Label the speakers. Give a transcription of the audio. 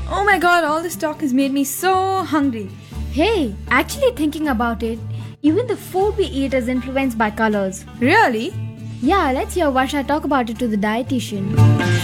Speaker 1: Oh my god, all this talk has made me so hungry.
Speaker 2: Hey, actually thinking about it, even the food we eat is influenced by colors.
Speaker 1: Really?
Speaker 2: Yeah, let's hear Varsha talk about it to the dietitian.